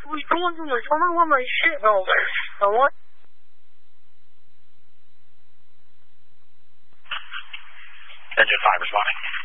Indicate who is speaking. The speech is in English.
Speaker 1: was going through my phone with my shit over. I want.
Speaker 2: Engine 5 responding.